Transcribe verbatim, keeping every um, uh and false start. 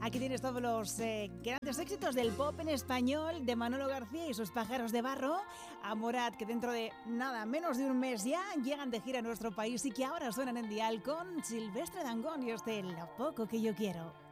Aquí tienes todos los eh, grandes éxitos del pop en español de Manolo García y sus Pájaros de Barro, a Morat, que dentro de nada menos de un mes ya llegan de gira a nuestro país y que ahora suenan en dial con Silvestre Dangond y este Lo poco que yo quiero.